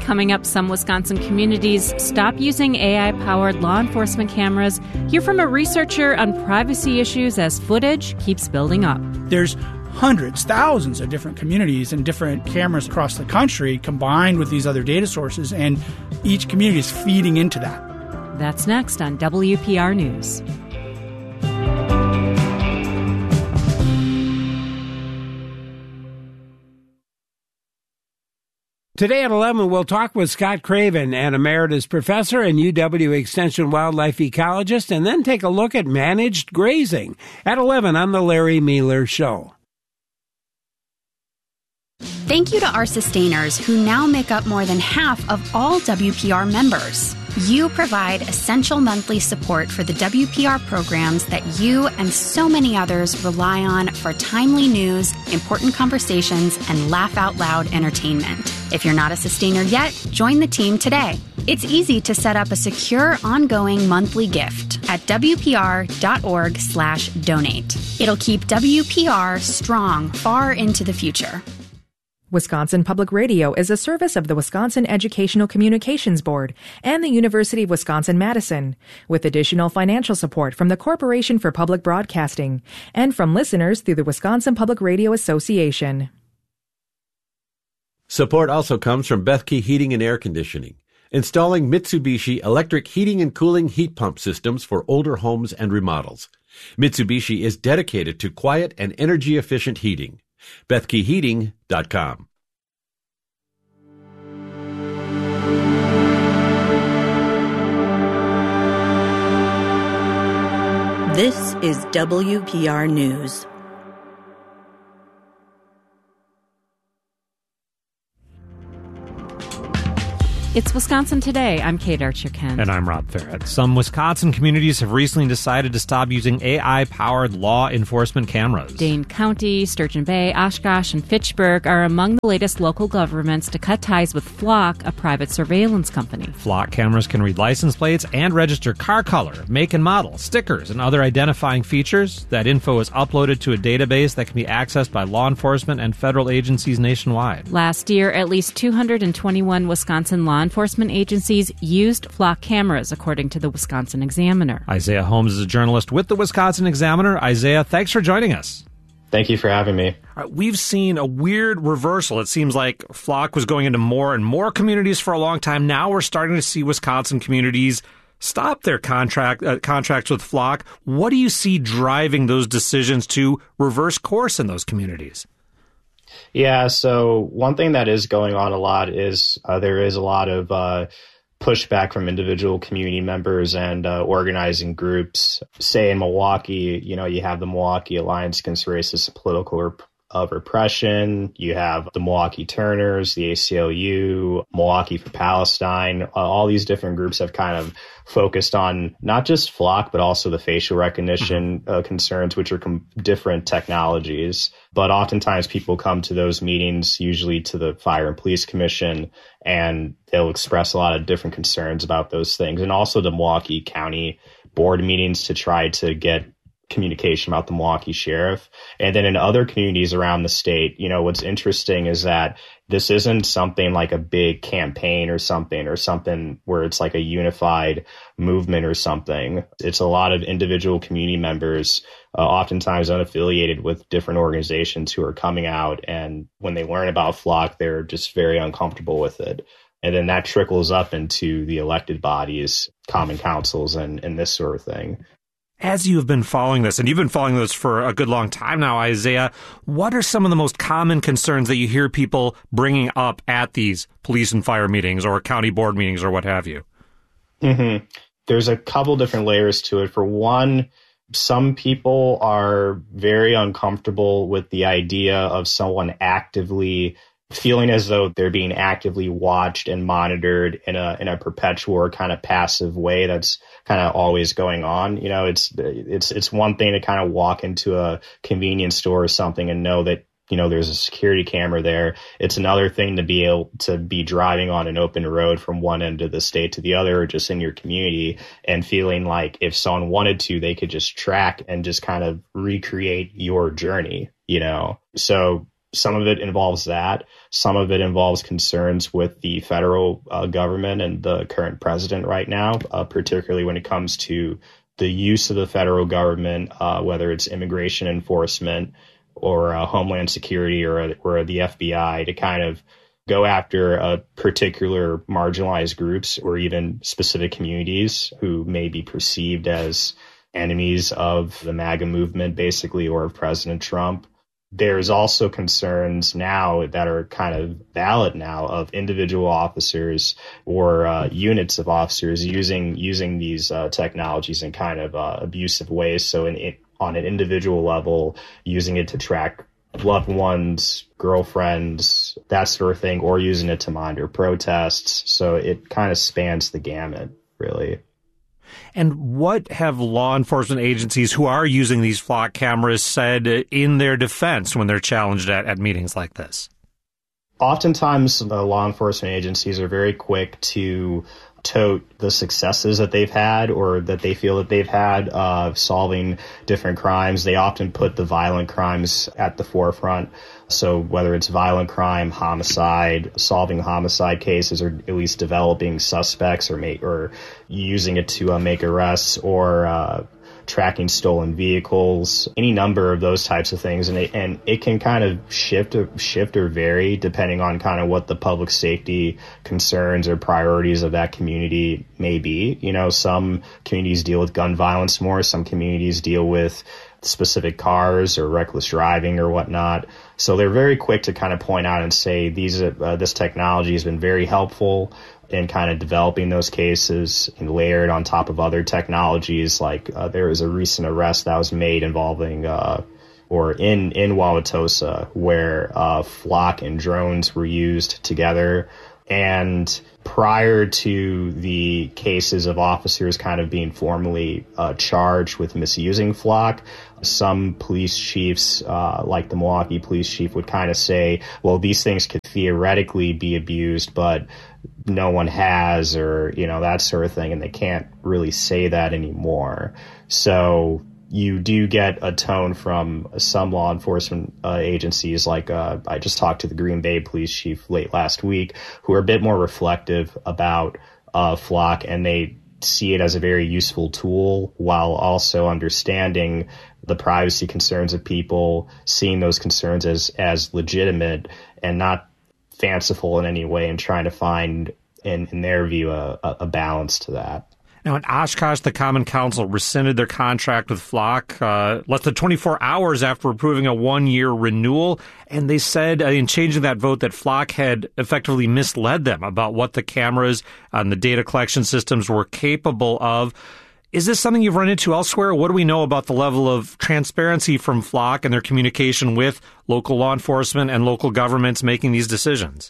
Coming up, some Wisconsin communities stop using AI-powered law enforcement cameras. Hear from a researcher on privacy issues as footage keeps building up. There's hundreds, thousands of different communities and different cameras across the country combined with these other data sources, and each community is feeding into that. That's next on WPR News. Today at 11, we'll talk with Scott Craven, an emeritus professor and UW Extension wildlife ecologist, and then take a look at managed grazing. At 11 on The Larry Mehler Show. Thank you to our sustainers who now make up more than half of all WPR members. You provide essential monthly support for the WPR programs that you and so many others rely on for timely news, important conversations, and laugh-out-loud entertainment. If you're not a sustainer yet, join the team today. It's easy to set up a secure, ongoing monthly gift at WPR.org/donate. It'll keep WPR strong far into the future. Wisconsin Public Radio is a service of the Wisconsin Educational Communications Board and the University of Wisconsin-Madison, with additional financial support from the Corporation for Public Broadcasting and from listeners through the Wisconsin Public Radio Association. Support also comes from Bethke Heating and Air Conditioning, installing Mitsubishi electric heating and cooling heat pump systems for older homes and remodels. Mitsubishi is dedicated to quiet and energy-efficient heating. BethkeHeating.com. This is WPR News. It's Wisconsin Today. I'm Kate Archer-Kent. And I'm Rob Farrett. Some Wisconsin communities have recently decided to stop using AI-powered law enforcement cameras. Dane County, Sturgeon Bay, Oshkosh, and Fitchburg are among the latest local governments to cut ties with Flock, a private surveillance company. Flock cameras can read license plates and register car color, make and model, stickers, and other identifying features. That info is uploaded to a database that can be accessed by law enforcement and federal agencies nationwide. Last year, at least 221 Wisconsin law enforcement agencies used Flock cameras, according to the Wisconsin Examiner. Isaiah Holmes is a journalist with the Wisconsin Examiner. Isaiah, thanks for joining us. Thank you for having me. We've seen a weird reversal. It seems like Flock was going into more and more communities for a long time. Now we're starting to see Wisconsin communities stop their contracts with Flock. What do you see driving those decisions to reverse course in those communities? Yeah, so one thing that is going on a lot is there is a lot of pushback from individual community members and organizing groups. Say in Milwaukee, you have the Milwaukee Alliance Against Racist and Political Repression. You have the Milwaukee Turners, the ACLU, Milwaukee for Palestine. All these different groups have kind of focused on not just Flock, but also the facial recognition concerns, which are different technologies. But oftentimes people come to those meetings, usually to the Fire and Police Commission, and they'll express a lot of different concerns about those things. And also the Milwaukee County Board meetings to try to get communication about the Milwaukee Sheriff. And then in other communities around the state, what's interesting is that this isn't something like a big campaign or something where it's like a unified movement or something. It's a lot of individual community members, oftentimes unaffiliated with different organizations, who are coming out. And when they learn about Flock, they're just very uncomfortable with it. And then that trickles up into the elected bodies, common councils, and this sort of thing. As you have been following this, and you've been following this for a good long time now, Isaiah, what are some of the most common concerns that you hear people bringing up at these police and fire meetings or county board meetings or what have you? Mm-hmm. There's a couple different layers to it. For one, some people are very uncomfortable with the idea of someone actively feeling as though they're being actively watched and monitored in a perpetual or kind of passive way that's kind of always going on. It's one thing to kind of walk into a convenience store or something and know that, there's a security camera there. It's another thing to be able to be driving on an open road from one end of the state to the other, or just in your community, and feeling like if someone wanted to, they could just track and just kind of recreate your journey, So Some of it involves that. Some of it involves concerns with the federal government and the current president right now, particularly when it comes to the use of the federal government, whether it's immigration enforcement or Homeland Security or the FBI, to kind of go after particular marginalized groups or even specific communities who may be perceived as enemies of the MAGA movement, basically, or of President Trump. There's also concerns now that are kind of valid now of individual officers or units of officers using these technologies in kind of abusive ways. So on an individual level, using it to track loved ones, girlfriends, that sort of thing, or using it to monitor protests. So it kind of spans the gamut, really. And what have law enforcement agencies who are using these flock cameras said in their defense when they're challenged at meetings like this? Oftentimes, the law enforcement agencies are very quick to tote the successes that they've had or that they feel that they've had solving different crimes. They often put the violent crimes at the forefront. So whether it's violent crime, homicide, solving homicide cases, or at least developing suspects or using it to make arrests or tracking stolen vehicles, any number of those types of things. And it can kind of shift or vary depending on kind of what the public safety concerns or priorities of that community may be. You know, some communities deal with gun violence more. Some communities deal with specific cars or reckless driving or whatnot. So they're very quick to kind of point out and say this technology has been very helpful in kind of developing those cases and layered on top of other technologies. Like there was a recent arrest that was made involving in Wauwatosa where flock and drones were used together. And prior to the cases of officers kind of being formally charged with misusing flock, some police chiefs, like the Milwaukee police chief, would kind of say, well, these things could theoretically be abused, but no one has, or, you know, that sort of thing. And they can't really say that anymore. So you do get a tone from some law enforcement agencies, like I just talked to the Green Bay police chief late last week, who are a bit more reflective about flock, and they see it as a very useful tool while also understanding the privacy concerns of people, seeing those concerns as legitimate and not fanciful in any way, and trying to find, in their view, a balance to that. Now, in Oshkosh, the Common Council rescinded their contract with Flock less than 24 hours after approving a one-year renewal. And they said in changing that vote that Flock had effectively misled them about what the cameras and the data collection systems were capable of. Is this something you've run into elsewhere? What do we know about the level of transparency from Flock and their communication with local law enforcement and local governments making these decisions?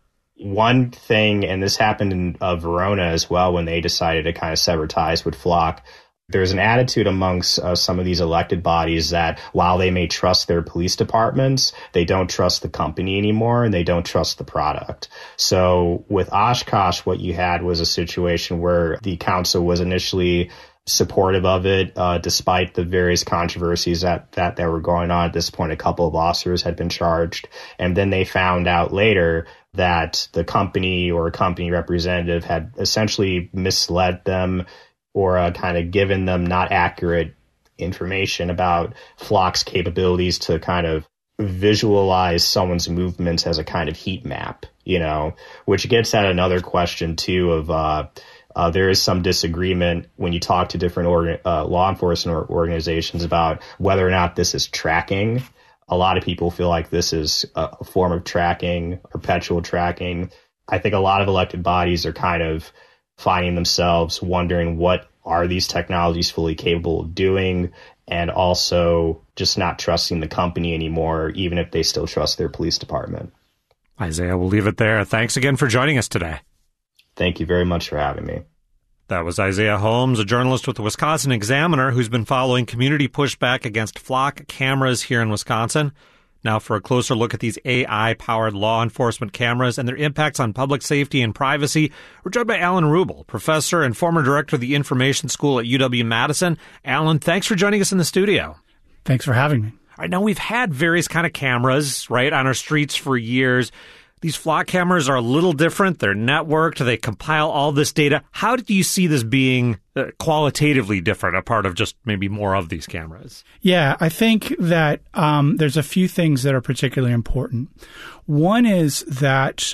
One thing, and this happened in Verona as well, when they decided to kind of sever ties with Flock, there's an attitude amongst some of these elected bodies that while they may trust their police departments, they don't trust the company anymore and they don't trust the product. So with Oshkosh, what you had was a situation where the council was initially supportive of it, despite the various controversies that were going on. At this point, a couple of officers had been charged. And then they found out later that the company or a company representative had essentially misled them or kind of given them not accurate information about Flock's capabilities to kind of visualize someone's movements as a kind of heat map, you know, which gets at another question, too, of there is some disagreement when you talk to different law enforcement organizations about whether or not this is tracking. A lot of people feel like this is a form of tracking, perpetual tracking. I think a lot of elected bodies are kind of finding themselves wondering what are these technologies fully capable of doing, and also just not trusting the company anymore, even if they still trust their police department. Isaiah, we'll leave it there. Thanks again for joining us today. Thank you very much for having me. That was Isaiah Holmes, a journalist with the Wisconsin Examiner, who's been following community pushback against Flock cameras here in Wisconsin. Now for a closer look at these AI-powered law enforcement cameras and their impacts on public safety and privacy, we're joined by Alan Rubel, professor and former director of the Information School at UW-Madison. Alan, thanks for joining us in the studio. Thanks for having me. All right, now we've had various kind of cameras, right, on our streets for years. These Flock cameras are a little different. They're networked. They compile all this data. How do you see this being qualitatively different, a part of just maybe more of these cameras? Yeah, I think that there's a few things that are particularly important. One is that,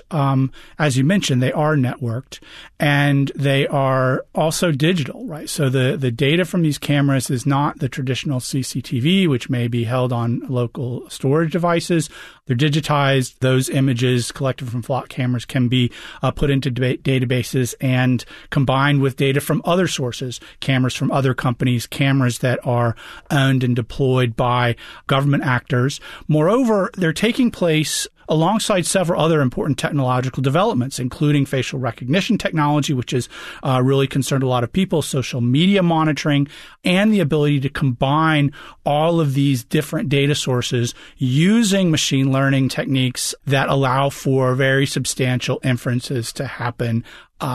as you mentioned, they are networked and they are also digital, right? So the data from these cameras is not the traditional CCTV, which may be held on local storage devices. They're digitized. Those images collected from Flock cameras can be put into databases and combined with data from other sources, cameras from other companies, cameras that are owned and deployed by government actors. Moreover, they're taking place alongside several other important technological developments, including facial recognition technology, which has really concerned a lot of people, social media monitoring, and the ability to combine all of these different data sources using machine learning techniques that allow for very substantial inferences to happen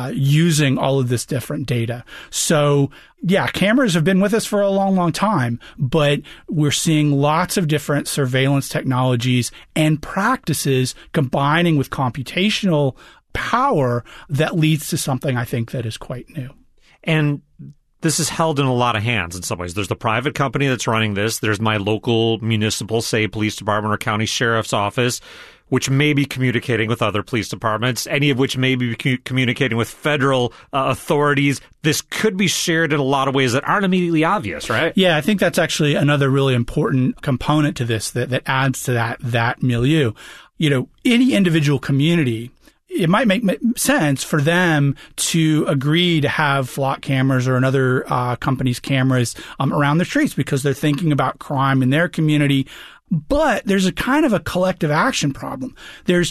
using all of this different data. So, yeah, cameras have been with us for a long, long time, but we're seeing lots of different surveillance technologies and practices combining with computational power that leads to something I think that is quite new. And this is held in a lot of hands in some ways. There's the private company that's running this. There's my local municipal, say, police department or county sheriff's office, which may be communicating with other police departments, any of which may be communicating with federal authorities. This could be shared in a lot of ways that aren't immediately obvious, right? Yeah, I think that's actually another really important component to this that adds to that milieu. You know, any individual community, it might make sense for them to agree to have Flock cameras or another company's cameras around the streets because they're thinking about crime in their community. But there's a kind of a collective action problem. There's,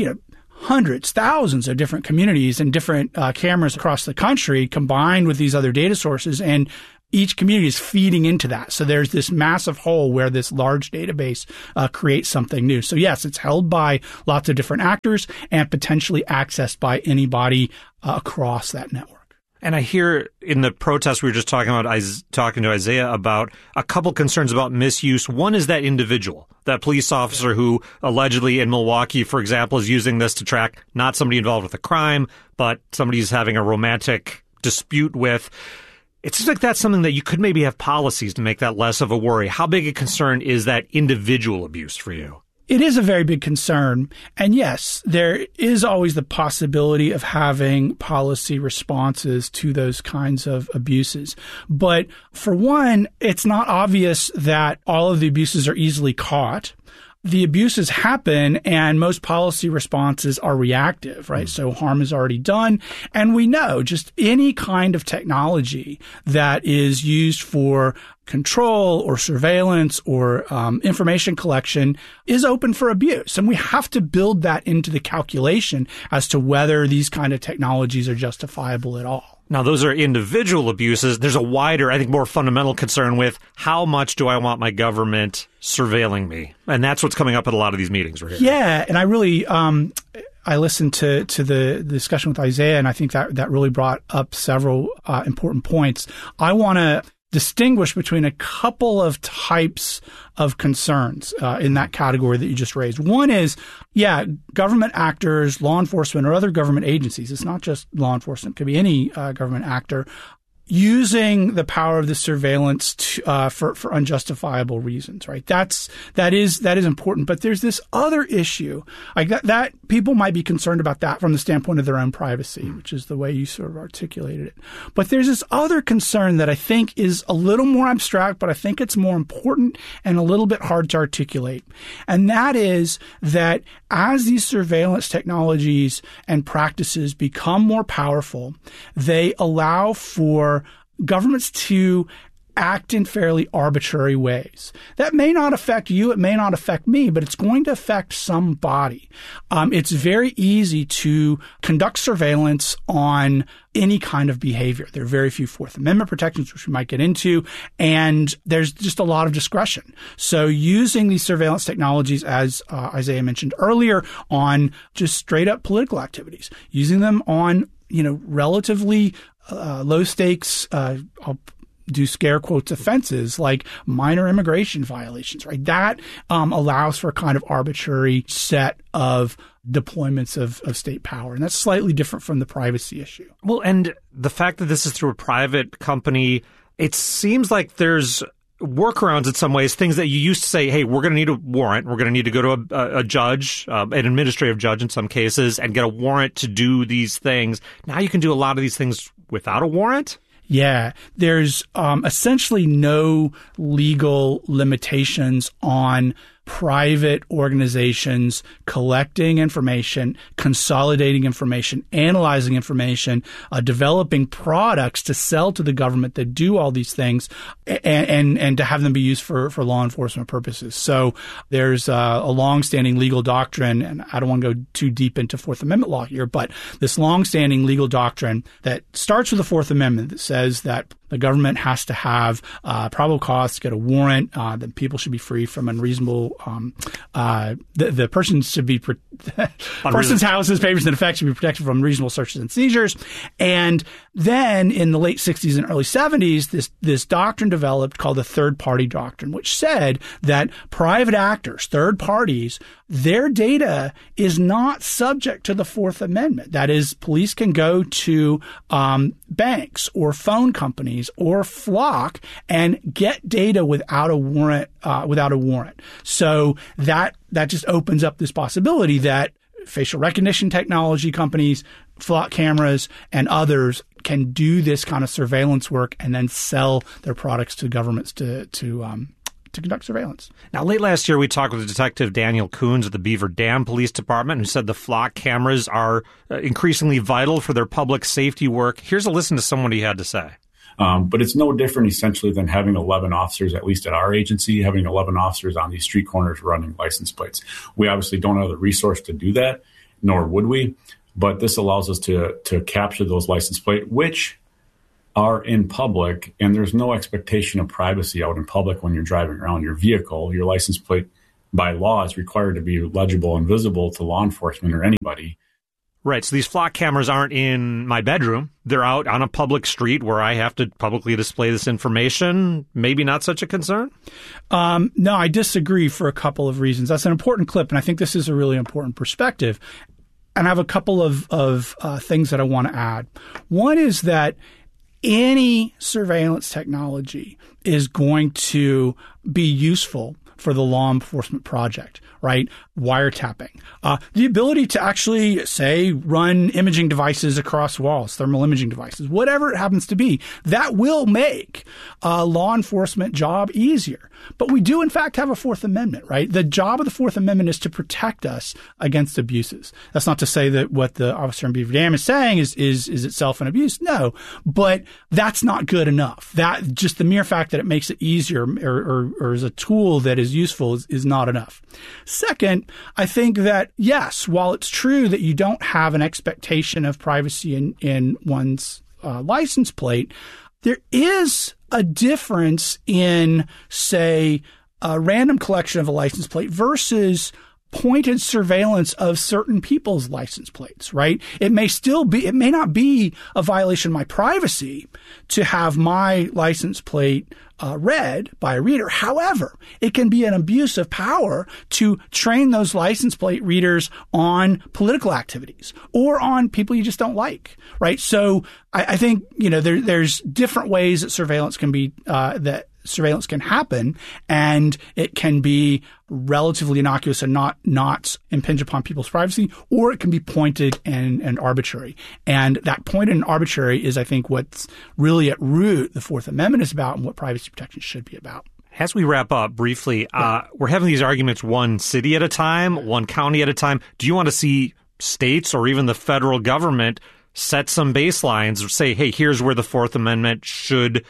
hundreds, thousands of different communities and different cameras across the country combined with these other data sources, and each community is feeding into that. So there's this massive hole where this large database creates something new. So yes, it's held by lots of different actors and potentially accessed by anybody across that network. And I hear in the protest we were just talking to Isaiah about a couple concerns about misuse. One is that individual, that police officer who allegedly in Milwaukee, for example, is using this to track not somebody involved with a crime, but somebody he's having a romantic dispute with. It seems like that's something that you could maybe have policies to make that less of a worry. How big a concern is that individual abuse for you? It is a very big concern. And yes, there is always the possibility of having policy responses to those kinds of abuses. But for one, it's not obvious that all of the abuses are easily caught. The abuses happen and most policy responses are reactive, right? So harm is already done. And we know just any kind of technology that is used for control or surveillance or information collection is open for abuse. And we have to build that into the calculation as to whether these kind of technologies are justifiable at all. Now, those are individual abuses. There's a wider, I think, more fundamental concern with how much do I want my government surveilling me? And that's what's coming up at a lot of these meetings right here. Yeah, and I really I listened to the discussion with Isaiah, and I think that really brought up several important points. I want to distinguish between a couple of types of concerns in that category that you just raised. One is, government actors, law enforcement, or other government agencies. It's not just law enforcement. It could be any government actor using the power of the surveillance for unjustifiable reasons, right? That is important. But there's this other issue, like that people might be concerned about that from the standpoint of their own privacy, which is the way you sort of articulated it. But there's this other concern that I think is a little more abstract, but I think it's more important and a little bit hard to articulate. And that is that as these surveillance technologies and practices become more powerful, they allow for governments to act in fairly arbitrary ways. That may not affect you, it may not affect me, but it's going to affect somebody. It's very easy to conduct surveillance on any kind of behavior. There are very few Fourth Amendment protections, which we might get into, and there's just a lot of discretion. So using these surveillance technologies, as Isaiah mentioned earlier, on just straight up political activities, using them on, relatively low stakes, I'll do scare quotes offenses like minor immigration violations, right? That allows for a kind of arbitrary set of deployments of state power. And that's slightly different from the privacy issue. Well, and the fact that this is through a private company, it seems like there's workarounds in some ways, things that you used to say, hey, we're going to need a warrant. We're going to need to go to a judge, an administrative judge in some cases, and get a warrant to do these things. Now you can do a lot of these things without a warrant? Yeah, there's essentially no legal limitations on private organizations collecting information, consolidating information, analyzing information, developing products to sell to the government that do all these things, and to have them be used for law enforcement purposes. So there's a longstanding legal doctrine, and I don't want to go too deep into Fourth Amendment law here, but this longstanding legal doctrine that starts with the Fourth Amendment that says that the government has to have probable cause to get a warrant, that people should be free from unreasonable the person should be person's houses, papers, and effects should be protected from unreasonable searches and seizures. And then in the late 60s and early 70s, this doctrine developed called the third party doctrine, which said that private actors, third parties, their data is not subject to the Fourth Amendment. That is, police can go to banks or phone companies or Flock and get data without a warrant. So that just opens up this possibility that facial recognition technology companies, Flock cameras, and others can do this kind of surveillance work and then sell their products to governments to conduct surveillance. Now, late last year, we talked with Detective Daniel Coons at the Beaver Dam Police Department, who said the Flock cameras are increasingly vital for their public safety work. Here's a listen to someone he had to say. But it's no different essentially than having 11 officers, at least at our agency, having 11 officers on these street corners running license plates. We obviously don't have the resource to do that, nor would we. But this allows us to capture those license plates, which are in public, and there's no expectation of privacy out in public when you're driving around your vehicle. Your license plate, by law, is required to be legible and visible to law enforcement or anybody. Right. So these Flock cameras aren't in my bedroom. They're out on a public street where I have to publicly display this information. Maybe not such a concern? No, I disagree for a couple of reasons. That's an important clip, and I think this is a really important perspective. And I have a couple of things that I want to add. One is that any surveillance technology is going to be useful for the law enforcement project, right? Wiretapping. The ability to actually, say, run imaging devices across walls, thermal imaging devices, whatever it happens to be, that will make a law enforcement job easier. But we do, in fact, have a Fourth Amendment, right? The job of the Fourth Amendment is to protect us against abuses. That's not to say that what the officer in Beaver Dam is saying is itself an abuse. No, but that's not good enough. That just the mere fact that it makes it easier or is a tool that is useful is not enough. Second, I think that, yes, while it's true that you don't have an expectation of privacy in one's license plate, there is a difference in, say, a random collection of a license plate versus pointed surveillance of certain people's license plates, right? It may not be a violation of my privacy to have my license plate read by a reader. However, it can be an abuse of power to train those license plate readers on political activities or on people you just don't like, right? So I think, there's different ways that surveillance can be, that surveillance can happen, and it can be relatively innocuous and not impinge upon people's privacy, or it can be pointed and arbitrary. And that pointed and arbitrary is, I think, what's really at root the Fourth Amendment is about and what privacy protection should be about. As we wrap up briefly, we're having these arguments one city at a time, one county at a time. Do you want to see states or even the federal government set some baselines or say, hey, here's where the Fourth Amendment should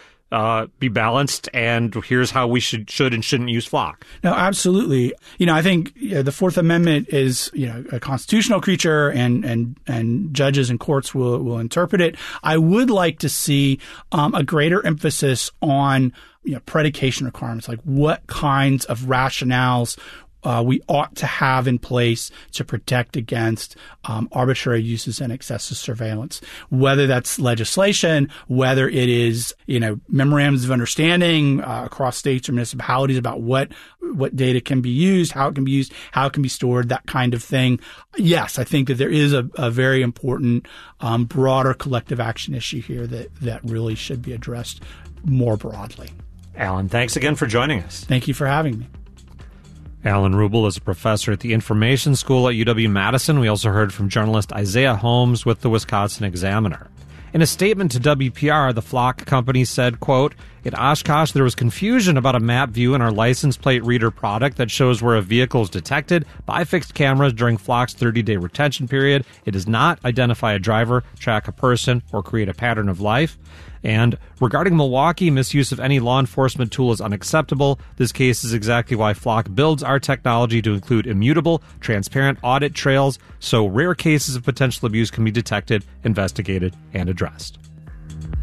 be balanced, and here's how we should and shouldn't use Flock? No, absolutely. I think the Fourth Amendment is, a constitutional creature, and judges and courts will interpret it. I would like to see a greater emphasis on predication requirements, like what kinds of rationales we ought to have in place to protect against arbitrary uses and excessive surveillance, whether that's legislation, whether it is, memorandums of understanding across states or municipalities about what data can be used, how it can be used, how it can be stored, that kind of thing. Yes, I think that there is a very important broader collective action issue here that really should be addressed more broadly. Alan, thanks again for joining us. Thank you for having me. Alan Rubel is a professor at the Information School at UW-Madison. We also heard from journalist Isaiah Holmes with the Wisconsin Examiner. In a statement to WPR, the Flock company said, quote, "In Oshkosh, there was confusion about a map view in our license plate reader product that shows where a vehicle is detected by fixed cameras during Flock's 30-day retention period. It does not identify a driver, track a person, or create a pattern of life." And regarding Milwaukee, misuse of any law enforcement tool is unacceptable. This case is exactly why Flock builds our technology to include immutable, transparent audit trails so rare cases of potential abuse can be detected, investigated, and addressed.